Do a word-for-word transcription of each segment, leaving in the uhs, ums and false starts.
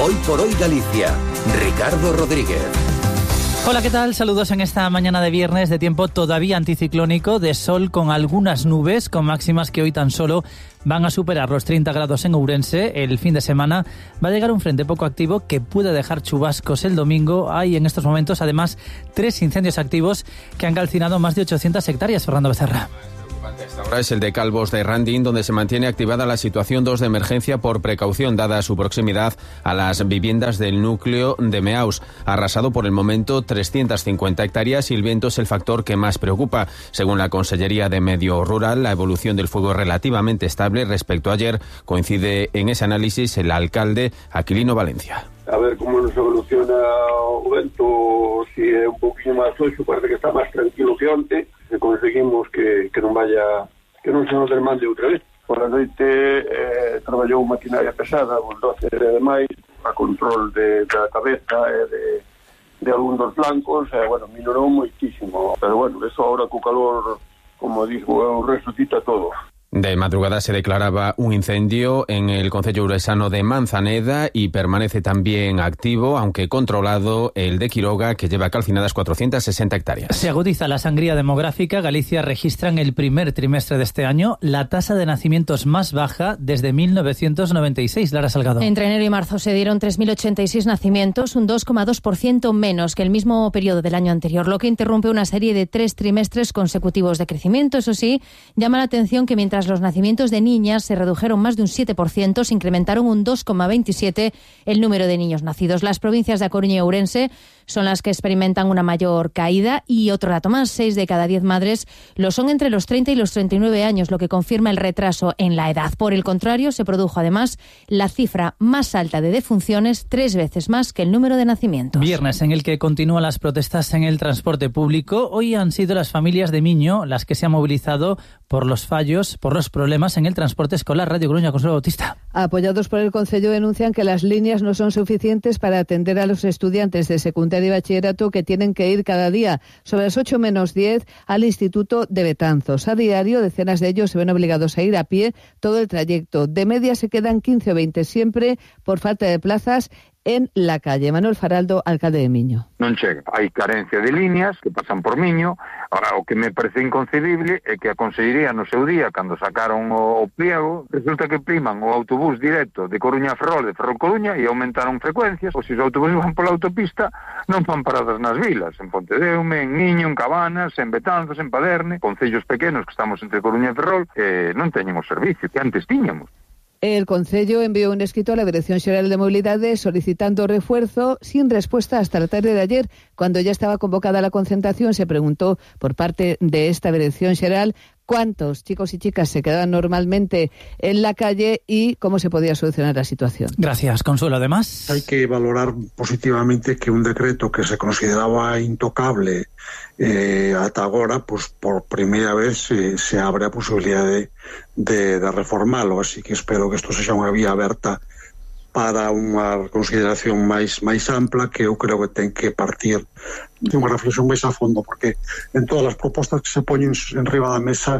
Hoy por hoy Galicia. Ricardo Rodríguez. Hola, ¿qué tal? Saludos en esta mañana de viernes de tiempo todavía anticiclónico, de sol con algunas nubes, con máximas que hoy tan solo van a superar los treinta grados en Ourense. El fin de semana va a llegar un frente poco activo que puede dejar chubascos el domingo. Hay en estos momentos además tres incendios activos que han calcinado más de ochocientas hectáreas. Fernando Becerra. Ahora es el de Calvos de Randín, donde se mantiene activada la situación dos de emergencia por precaución, dada su proximidad a las viviendas del núcleo de Meaus. Ha arrasado por el momento trescientas cincuenta hectáreas y el viento es el factor que más preocupa. Según la Consellería de Medio Rural, la evolución del fuego es relativamente estable respecto a ayer. Coincide en ese análisis el alcalde Aquilino Valencia. A ver como nos evoluciona o vento, si é un pouquinho máis hoxe, parece que está máis tranquilo que onte, se conseguimos que, que non vaya, que non se nos desmande outra vez. Por a noite eh, traballou maquinaria pesada, bulldozer e demais, a control de, da cabeza e de, de algún dos flancos, e, bueno, minorou moitísimo, pero bueno, eso ahora co calor, como digo, resucita todo. De madrugada se declaraba un incendio en el concello ouresano de Manzaneda y permanece también activo, aunque controlado, el de Quiroga, que lleva calcinadas cuatrocientas sesenta hectáreas. Se agudiza la sangría demográfica. Galicia registra en el primer trimestre de este año la tasa de nacimientos más baja desde mil novecientos noventa y seis. Lara Salgado. Entre enero y marzo se dieron tres mil ochenta y seis nacimientos, un dos coma dos por ciento menos que el mismo periodo del año anterior, lo que interrumpe una serie de tres trimestres consecutivos de crecimiento. Eso sí, llama la atención que mientras los nacimientos de niñas se redujeron más de un siete por ciento, se incrementaron un dos coma veintisiete por ciento el número de niños nacidos. Las provincias de A Coruña y Ourense son las que experimentan una mayor caída y otro dato más, seis de cada diez madres lo son entre los treinta y los treinta y nueve años, lo que confirma el retraso en la edad. Por el contrario, se produjo además la cifra más alta de defunciones, tres veces más que el número de nacimientos. Viernes en el que continúan las protestas en el transporte público. Hoy han sido las familias de Miño las que se han movilizado por los fallos, por los problemas en el transporte escolar. Radio Coruña, Consuelo Bautista. Apoyados por el Concello, denuncian que las líneas no son suficientes para atender a los estudiantes de secundaria y bachillerato que tienen que ir cada día sobre las ocho menos diez al Instituto de Betanzos. A diario, decenas de ellos se ven obligados a ir a pie todo el trayecto. De media se quedan quince o veinte siempre por falta de plazas en la calle. Manuel Faraldo, alcalde de Miño. Non chega. Hai carencia de líneas que pasan por Miño. Ahora, o que me parece inconcebible é que a Consellería no seu día, cando sacaron o, o pliego, resulta que priman o autobús directo de Coruña a Ferrol, de Ferrol Coruña, e aumentaron frecuencias. Ou se os autobuses van pola autopista, non van paradas nas vilas, en Pontedeume, en Miño, en Cabanas, en Betanzos, en Paderne, concellos pequenos que estamos entre Coruña e Ferrol, eh, non teñen o servicio que antes tiñamos. El Concello envió un escrito a la Dirección Xeral de Movilidade solicitando refuerzo, sin respuesta hasta la tarde de ayer. Cuando ya estaba convocada la concentración, se preguntó por parte de esta Dirección Xeral cuántos chicos y chicas se quedaban normalmente en la calle y cómo se podía solucionar la situación. Gracias, Consuelo. Además, hay que valorar positivamente que un decreto que se consideraba intocable eh, ata agora, pues por primeira vez eh, se abre a posibilidad de, de, de reformalo, así que espero que isto sexa unha vía aberta para unha consideración máis máis ampla, que eu creo que ten que partir de unha reflexión máis a fondo, porque en todas as propostas que se poñen en riba da mesa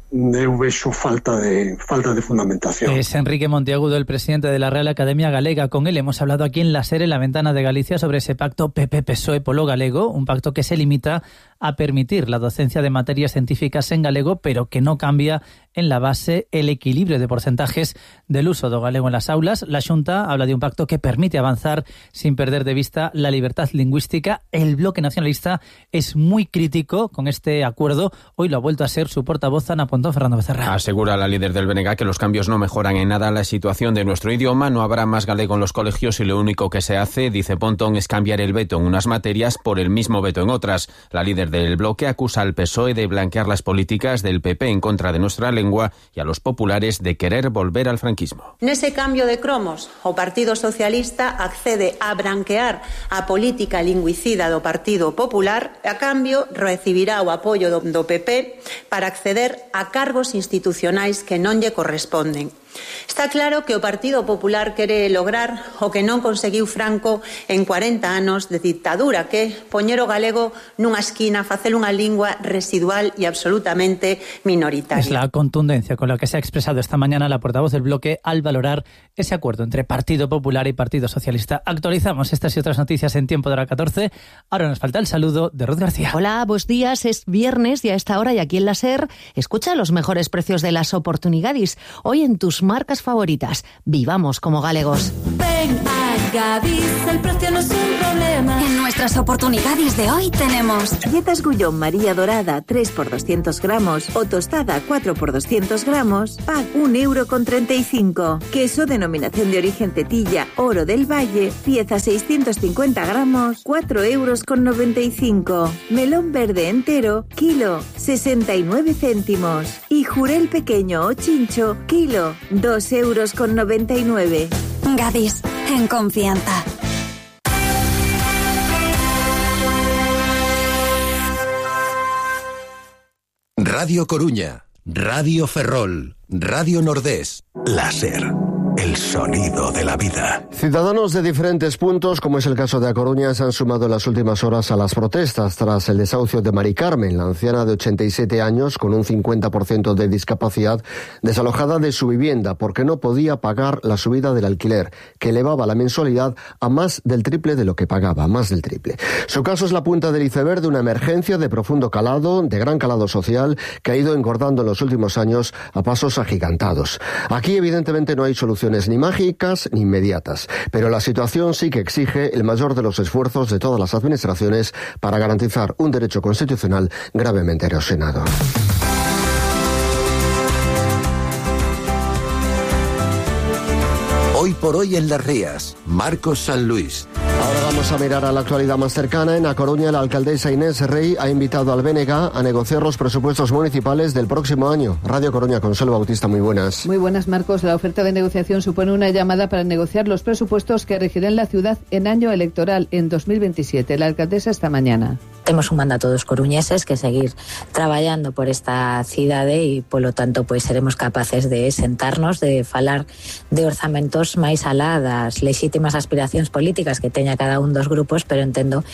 eu vexo falta de falta de fundamentación. Es Enrique Monteagudo, el presidente de la Real Academia Galega. Con él hemos hablado aquí en la SER, en la Ventana de Galicia, sobre ese pacto P P P S O E polo galego, un pacto que se limita a permitir la docencia de materias científicas en galego, pero que no cambia en la base el equilibrio de porcentajes del uso do galego en las aulas. La Xunta habla de un pacto que permite avanzar sin perder de vista la libertad lingüística. El Bloque Nacionalista es muy crítico con este acuerdo. Hoy lo ha vuelto a ser su portavoz, Ana Pontón. Fernando Becerra. Asegura la líder del B N G que los cambios no mejoran en nada la situación de nuestro idioma. No habrá más galego en los colegios y lo único que se hace, dice Pontón, es cambiar el veto en unas materias por el mismo veto en otras. La líder del bloque acusa al P S O E de blanquear las políticas del P P en contra de nuestra lengua y a los populares de querer volver al franquismo. Nese cambio de cromos, o Partido Socialista accede a branquear a política lingüicida do Partido Popular, a cambio recibirá o apoio do, do P P para acceder a cargos institucionais que non lle corresponden. Está claro que o Partido Popular quere lograr o que non conseguiu Franco en cuarenta anos de dictadura, que poñer o galego nunha esquina, facer unha lingua residual e absolutamente minoritaria. Es la contundencia con la que se ha expresado esta mañana la portavoz del bloque al valorar ese acuerdo entre Partido Popular y Partido Socialista. Actualizamos estas y otras noticias en tiempo de hora catorce. Ahora nos falta el saludo de Ruth García. Hola, buenos días. Es viernes y a esta hora y aquí en la SER escucha los mejores precios de las oportunidades. Hoy en tus marcas favoritas. Vivamos como galegos. Ven a Gadis, el precio no es un problema. En nuestras oportunidades de hoy tenemos galletas Gullón María Dorada tres por doscientos gramos o tostada cuatro por doscientos gramos, pack un euro con treinta y cinco. Queso denominación de origen Tetilla Oro del Valle, pieza seiscientos cincuenta gramos, cuatro euros con noventa y cinco. Melón verde entero, kilo, sesenta y nueve céntimos. Y jurel pequeño o chincho, kilo, dos euros con noventa y nueve. Gadis, en confianza. Radio Coruña, Radio Ferrol, Radio Nordés, la SER. El sonido de la vida. Ciudadanos de diferentes puntos, como es el caso de A Coruña, se han sumado en las últimas horas a las protestas tras el desahucio de Mari Carmen, la anciana de ochenta y siete años con un cincuenta por ciento de discapacidad, desalojada de su vivienda porque no podía pagar la subida del alquiler, que elevaba la mensualidad a más del triple de lo que pagaba, más del triple. Su caso es la punta del iceberg de una emergencia de profundo calado, de gran calado social, que ha ido engordando en los últimos años a pasos agigantados. Aquí, evidentemente, no hay solución ni mágicas ni inmediatas, pero la situación sí que exige el mayor de los esfuerzos de todas las administraciones para garantizar un derecho constitucional gravemente erosionado. Hoy por hoy en Las Rías, Marcos San Luis. Ahora vamos a mirar a la actualidad más cercana. En A Coruña, la alcaldesa Inés Rey ha invitado al B N G a negociar los presupuestos municipales del próximo año. Radio Coruña, Consuelo Bautista, muy buenas. Muy buenas, Marcos. La oferta de negociación supone una llamada para negociar los presupuestos que regirán la ciudad en año electoral, en dos mil veintisiete. La alcaldesa esta mañana. Temos un mandato dos coruñeses que seguir traballando por esta cidade e, polo tanto, pois seremos capaces de sentarnos, de falar de orzamentos máis alá das lexítimas aspiracións políticas que teña cada un dos grupos, pero entendo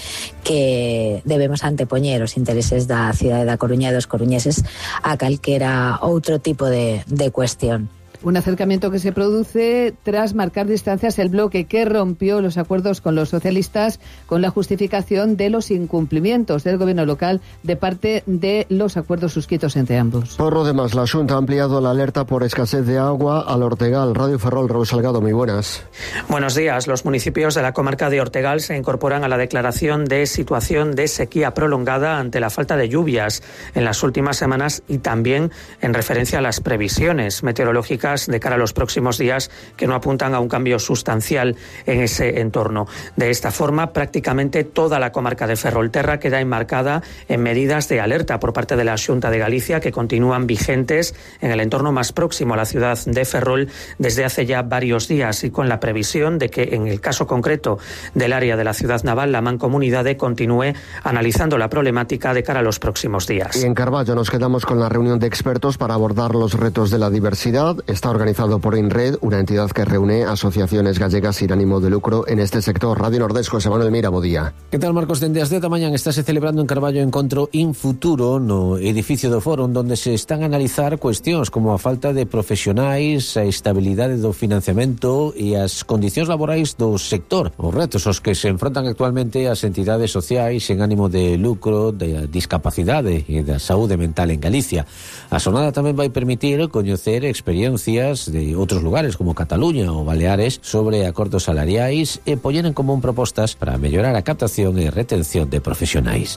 que debemos antepoñer os intereses da cidade da Coruña e dos coruñeses a calquera outro tipo de, de cuestión. Un acercamiento que se produce tras marcar distancias el bloque que rompió los acuerdos con los socialistas con la justificación de los incumplimientos del gobierno local de parte de los acuerdos suscritos entre ambos. Por lo demás, la Xunta ha ampliado la alerta por escasez de agua al Ortegal. Radio Ferrol, Raúl Salgado, muy buenas. Buenos días. Los municipios de la comarca de Ortegal se incorporan a la declaración de situación de sequía prolongada ante la falta de lluvias en las últimas semanas y también en referencia a las previsiones meteorológicas de cara a los próximos días que no apuntan a un cambio sustancial en ese entorno. De esta forma, prácticamente toda la comarca de Ferrolterra queda enmarcada en medidas de alerta por parte de la Xunta de Galicia que continúan vigentes en el entorno más próximo a la ciudad de Ferrol desde hace ya varios días y con la previsión de que en el caso concreto del área de la ciudad naval, la Mancomunidade continúe analizando la problemática de cara a los próximos días. Y en Carballo nos quedamos con la reunión de expertos para abordar los retos de la diversidad. Está organizado por INRED, una entidad que reúne asociaciones gallegas sin ánimo de lucro en este sector. Radio Nordés, José Manuel Mira, bo día. Que tal, Marcos? Dende as dez da mañán estáse celebrando en Carballo encontro Infuturo no edificio do Fórum, donde se están a analizar cuestións como a falta de profesionais, a estabilidade do financiamento e as condicións laborais do sector. Os retos aos que se enfrontan actualmente as entidades sociais sen ánimo de lucro, da discapacidade e da saúde mental en Galicia. A xornada tamén vai permitir coñecer experiencias de outros lugares como Cataluña ou Baleares sobre acordos salariais e poñer en común propostas para mellorar a captación e retención de profesionais.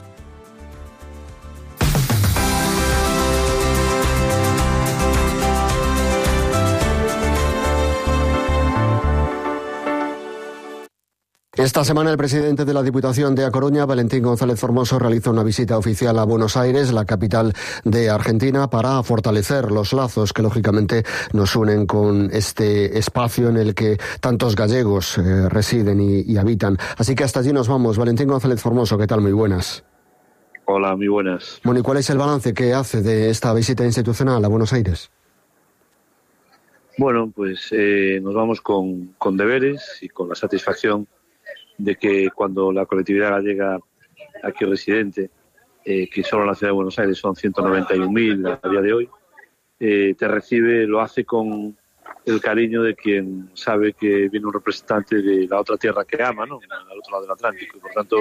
Esta semana el presidente de la Diputación de A Coruña, Valentín González Formoso, realiza una visita oficial a Buenos Aires, la capital de Argentina, para fortalecer los lazos que lógicamente nos unen con este espacio en el que tantos gallegos eh, residen y, y habitan. Así que hasta allí nos vamos. Valentín González Formoso, ¿qué tal? Muy buenas. Hola, muy buenas. Bueno, ¿y cuál es el balance que hace de esta visita institucional a Buenos Aires? Bueno, pues eh, nos vamos con, con deberes y con la satisfacción de que cuando la colectividad gallega aquí residente, eh, que solo en la ciudad de Buenos Aires son ciento noventa y un mil a día de hoy, eh, te recibe, lo hace con el cariño de quien sabe que viene un representante de la otra tierra que ama, ¿no?, al otro lado del Atlántico, y por tanto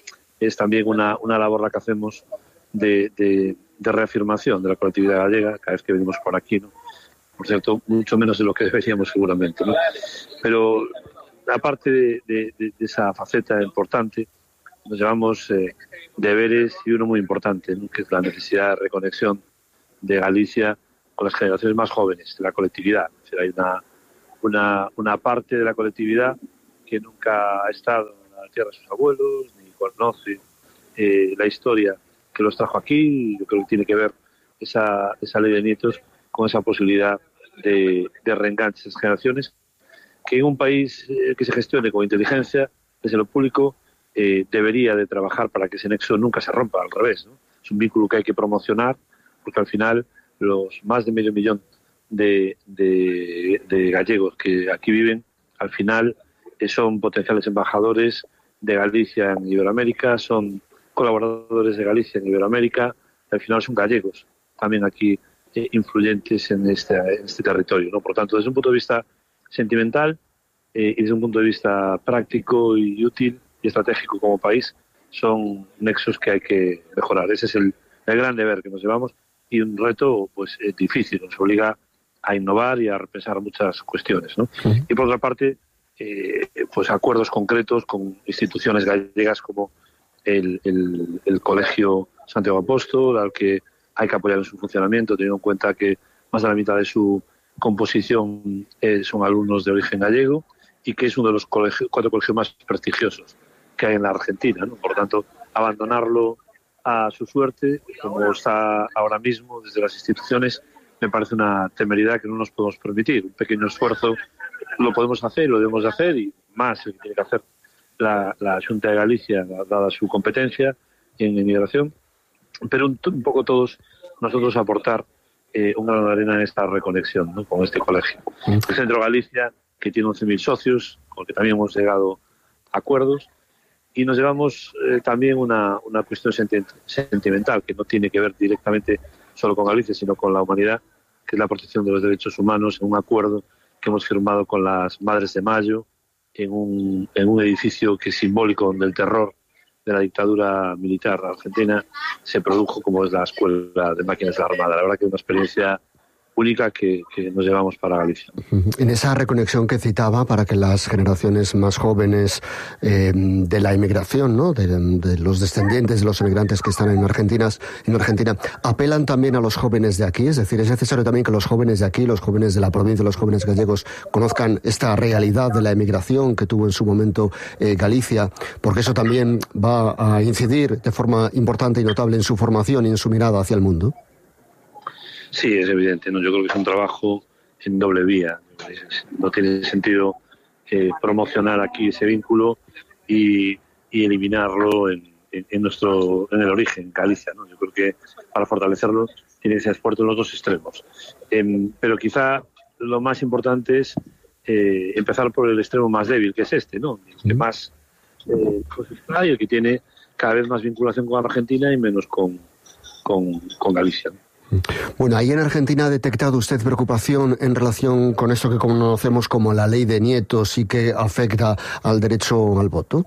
es también una, una labor la que hacemos de, de, de reafirmación de la colectividad gallega cada vez que venimos por aquí, ¿no? Por cierto, mucho menos de lo que deberíamos seguramente, ¿no? Pero aparte de, de, de esa faceta importante, nos llevamos eh, deberes y uno muy importante, ¿no?, que es la necesidad de reconexión de Galicia con las generaciones más jóvenes, de la colectividad. Es decir, hay una, una, una parte de la colectividad que nunca ha estado en la tierra de sus abuelos, ni conoce eh, la historia que los trajo aquí, y yo creo que tiene que ver esa, esa ley de nietos con esa posibilidad de, de reenganche de esas generaciones, que en un país eh, que se gestione con inteligencia, desde lo público, eh, debería de trabajar para que ese nexo nunca se rompa, al revés, ¿no? Es un vínculo que hay que promocionar, porque al final los más de medio millón de, de, de gallegos que aquí viven, al final eh, son potenciales embajadores de Galicia en Iberoamérica, son colaboradores de Galicia en Iberoamérica, al final son gallegos también aquí eh, influyentes en este, en este territorio, ¿no? Por tanto, desde un punto de vista sentimental eh, y desde un punto de vista práctico y útil y estratégico como país, son nexos que hay que mejorar. Ese es el, el gran deber que nos llevamos, y un reto pues eh, difícil, nos obliga a innovar y a repensar muchas cuestiones, ¿no? Uh-huh. Y por otra parte, eh, pues acuerdos concretos con instituciones gallegas como el, el, el Colegio Santiago Apóstol, al que hay que apoyar en su funcionamiento, teniendo en cuenta que más de la mitad de su composición eh, son alumnos de origen gallego, y que es uno de los colegios, cuatro colegios más prestigiosos que hay en la Argentina, ¿no? Por lo tanto, abandonarlo a su suerte, como está ahora mismo desde las instituciones, me parece una temeridad que no nos podemos permitir. Un pequeño esfuerzo lo podemos hacer, lo debemos hacer, y más el que tiene que hacer la, la Xunta de Galicia, dada su competencia en inmigración, pero un, un poco todos nosotros aportar eh, un grano de arena en esta reconexión, ¿no?, con este colegio. El Centro Galicia, que tiene once mil socios, con el que también hemos llegado a acuerdos, y nos llevamos eh, también una, una cuestión senti- sentimental que no tiene que ver directamente solo con Galicia, sino con la humanidad, que es la protección de los derechos humanos, en un acuerdo que hemos firmado con las Madres de Mayo, en un, en un edificio que es simbólico, donde el terror de la dictadura militar argentina se produjo, como es la Escuela de Máquinas de la Armada. La verdad que es una experiencia única que, que nos llevamos para Galicia. En esa reconexión que citaba, para que las generaciones más jóvenes eh, de la inmigración, ¿no?, de, de los descendientes de los inmigrantes que están en Argentina, en Argentina, apelan también a los jóvenes de aquí, es decir, es necesario también que los jóvenes de aquí, los jóvenes de la provincia, los jóvenes gallegos, conozcan esta realidad de la emigración que tuvo en su momento eh, Galicia, porque eso también va a incidir de forma importante y notable en su formación y en su mirada hacia el mundo. Sí, es evidente, ¿no? Yo creo que es un trabajo en doble vía. No tiene sentido eh, promocionar aquí ese vínculo y, y eliminarlo en, en, en nuestro en el origen, Galicia, ¿no? Yo creo que para fortalecerlo tiene que ser esfuerzo en los dos extremos. Eh, pero quizá lo más importante es eh, empezar por el extremo más débil, que es este, ¿no? El que más eh, pues está y el que tiene cada vez más vinculación con Argentina y menos con, con, con Galicia, ¿no? Bueno, ahí en Argentina ha detectado usted preocupación en relación con eso que conocemos como la ley de nietos y que afecta al derecho al voto.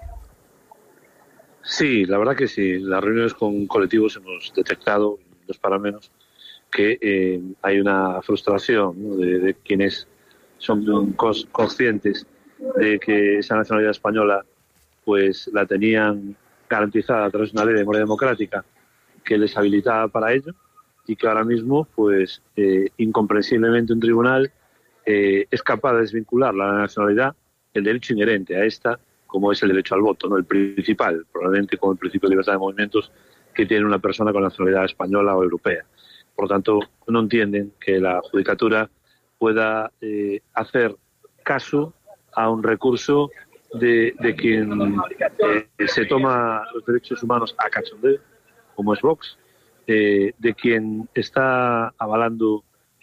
Sí, la verdad que sí. En las reuniones con colectivos hemos detectado, no es para menos, que eh, hay una frustración, ¿no?, de, de quienes son cons- conscientes de que esa nacionalidad española pues la tenían garantizada a través de una ley de memoria democrática que les habilitaba para ello, y que ahora mismo, pues, eh, incomprensiblemente un tribunal eh, es capaz de desvincular la nacionalidad, el derecho inherente a esta, como es el derecho al voto, ¿no?, el principal, probablemente como el principio de libertad de movimientos que tiene una persona con nacionalidad española o europea. Por lo tanto, no entienden que la judicatura pueda eh, hacer caso a un recurso de, de quien eh, se toma los derechos humanos a cachondeo, como es Vox, Eh, de quien está avalando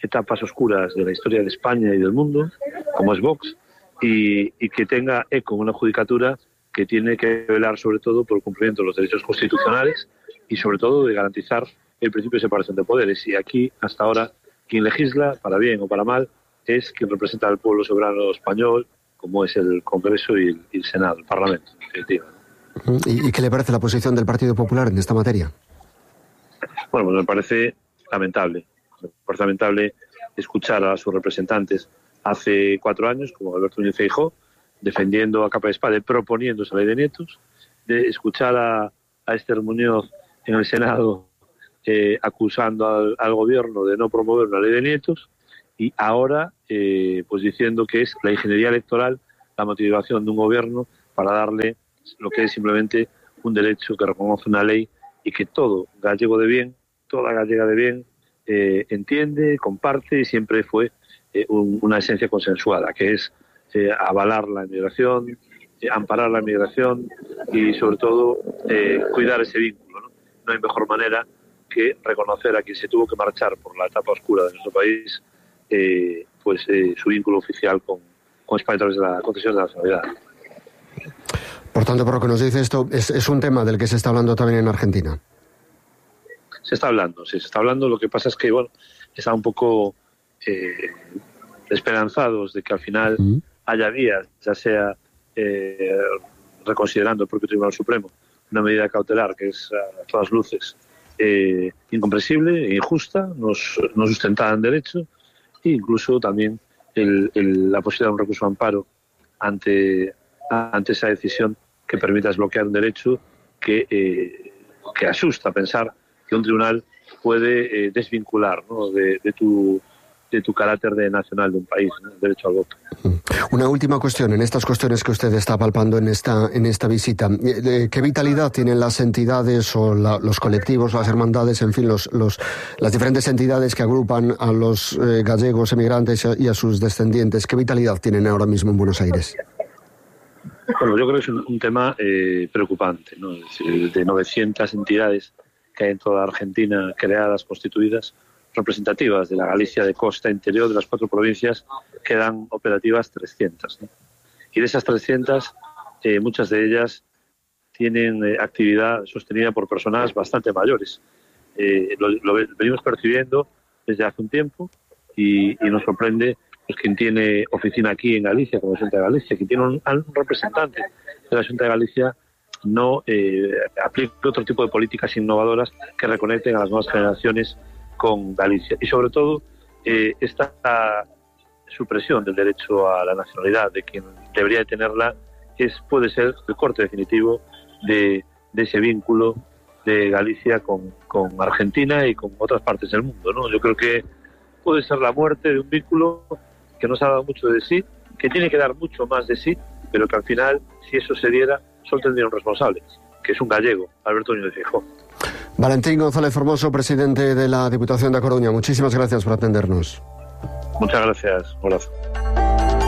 etapas oscuras de la historia de España y del mundo, como es Vox, y, y que tenga eco en una judicatura que tiene que velar sobre todo por el cumplimiento de los derechos constitucionales y sobre todo de garantizar el principio de separación de poderes. Y aquí, hasta ahora, quien legisla, para bien o para mal, es quien representa al pueblo soberano español, como es el Congreso y el, y el Senado, el Parlamento, en definitiva. ¿Y, ¿Y qué le parece la posición del Partido Popular en esta materia? Bueno, pues me parece lamentable. Me parece lamentable escuchar a sus representantes hace cuatro años, como Alberto Núñez Feijóo, defendiendo a capa de espada y proponiendo esa ley de nietos, de escuchar a, a Esther Muñoz en el Senado eh, acusando al, al gobierno de no promover una ley de nietos, y ahora eh, pues diciendo que es la ingeniería electoral la motivación de un gobierno para darle lo que es simplemente un derecho que reconoce una ley y que todo gallego de bien, toda gallega de bien, eh, entiende, comparte y siempre fue eh, un, una esencia consensuada, que es eh, avalar la inmigración, eh, amparar la inmigración y sobre todo eh, cuidar ese vínculo, ¿no? No hay mejor manera que reconocer a quien se tuvo que marchar por la etapa oscura de nuestro país, eh, pues eh, su vínculo oficial con, con España a través de la concesión de la nacionalidad. Por tanto, por lo que nos dice esto, es, es un tema del que se está hablando también en Argentina. Se está hablando, sí, se está hablando. Lo que pasa es que, bueno, está un poco eh, esperanzados de que al final uh-huh. haya vías, ya sea eh, reconsiderando el propio Tribunal Supremo una medida cautelar que es a todas luces eh, incomprensible e injusta, no, no sustentada en derecho, e incluso también el, el, la posibilidad de un recurso de amparo ante, ante esa decisión que permita desbloquear un derecho que, eh, que asusta pensar que un tribunal puede eh, desvincular, ¿no?, de, de, tu, de tu carácter de nacional de un país, ¿no?, el derecho al voto. Una última cuestión, en estas cuestiones que usted está palpando en esta, en esta visita, ¿qué vitalidad tienen las entidades o la, los colectivos, las hermandades, en fin, los, los, las diferentes entidades que agrupan a los eh, gallegos emigrantes y a sus descendientes? ¿Qué vitalidad tienen ahora mismo en Buenos Aires? Bueno, yo creo que es un, un tema eh, preocupante, ¿no? Es decir, de novecientas entidades que hay en toda Argentina, creadas, constituidas, representativas de la Galicia de costa interior, de las cuatro provincias, quedan operativas trescientas, ¿no? Y de esas trescientas, eh, muchas de ellas tienen eh, actividad sostenida por personas bastante mayores. Eh, lo, lo venimos percibiendo desde hace un tiempo y, y nos sorprende pues, quien tiene oficina aquí en Galicia, como la Junta de Galicia, que tiene un, un representante de la Junta de Galicia, no eh, aplique otro tipo de políticas innovadoras que reconecten a las nuevas generaciones con Galicia. Y sobre todo, eh, esta supresión del derecho a la nacionalidad de quien debería de tenerla es, puede ser el corte definitivo de, de ese vínculo de Galicia con, con Argentina y con otras partes del mundo, ¿no? Yo creo que puede ser la muerte de un vínculo que nos ha dado mucho de sí, que tiene que dar mucho más de sí, pero que al final, si eso se diera, solo tendría un responsable, que es un gallego, Alberto Núñez Feijóo. Valentín González Formoso, presidente de la Diputación de A Coruña, muchísimas gracias por atendernos. Muchas gracias, un abrazo.